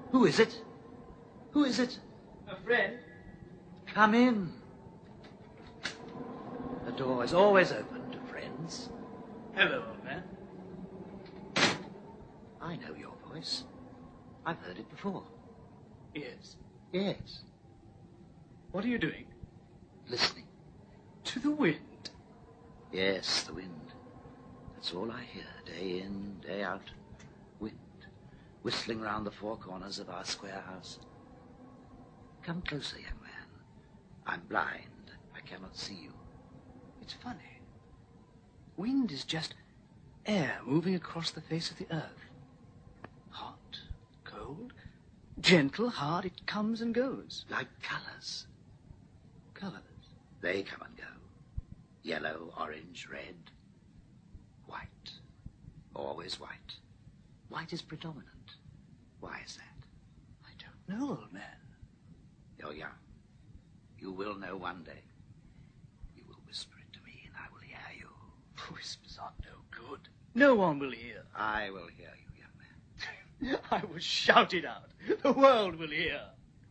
Who is it? Who is it? A friend. Come in. The door is always open to friends. Hello, old man. I know your voice. I've heard it before. Yes. Yes. What are you doing? Listening. To the wind. Yes, the wind. That's all I hear, day in, day out. Wind, whistling round the four corners of our square house. Come closer, young man. I'm blind. I cannot see you. It's funny. Wind is just air moving across the face of the earth. Hot, cold, gentle, hard, it comes and goes. Like colors. Colors. They come and go. Yellow, orange, red. White. Always white. White is predominant. Why is that? I don't know, old man. You're young. You will know one day. You will whisper it to me and I will hear you. Whispers are no good. No one will hear. I will hear you, young man. I will shout it out. The world will hear.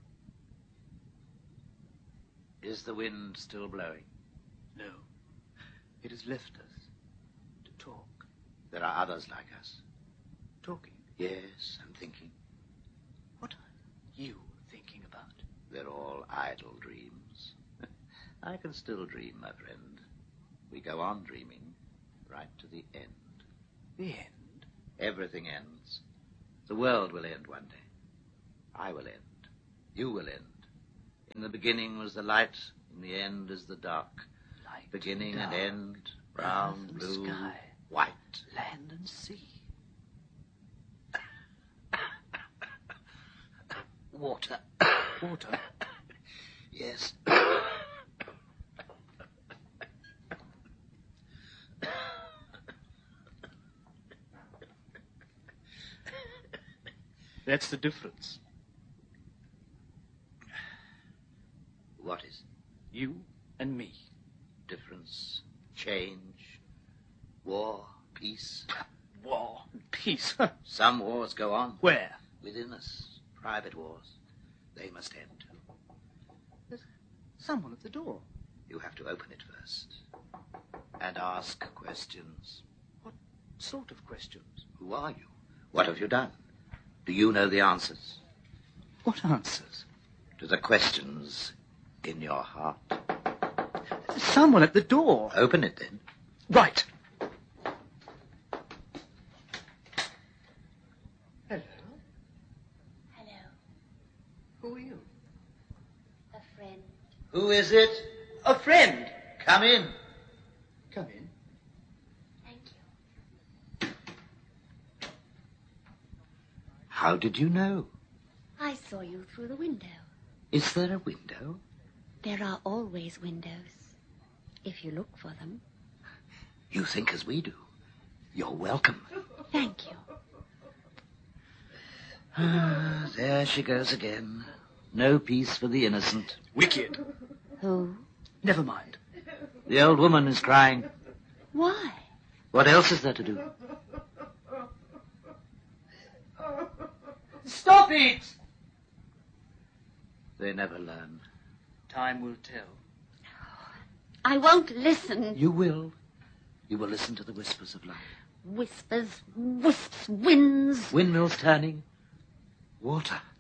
Is the wind still blowing? No. It has left us to talk. There are others like us. Talking. Yes, and thinking. What are you thinking about? They're all idle dreams. I can still dream, my friend. We go on dreaming right to the end. The end? Everything ends. The world will end one day. I will end. You will end. In the beginning was the light, in the end is the dark. Light, beginning dark, and end, brown, earth and blue, sky, white. land and sea. Water. Water? Yes. That's the difference. What is You and me. difference? Change? War? Peace? War and peace. Some wars go on. Where? Within us. Private wars. They must end too. There's someone at the door. You have to open it first. And ask questions. What sort of questions? Who are you? What have you done? Do you know the answers What answers? to the questions in your heart? There's someone at the door. Open it then. Right. Hello. Hello, Who are you? a friend. Who is it? A friend. Come in. Come in. Thank you. How did you know? I saw you through the window. Is there a window? There are always windows, if you look for them. You think as we do. You're welcome. Thank you. Ah, there she goes again. No peace for the innocent. Wicked. Who? Never mind. The old woman is crying. Why? What else is there to do? Stop it! They never learn. Time will tell. I won't listen. You will. You will listen to the whispers of life. Whispers, wisps, winds. Windmills turning. Water.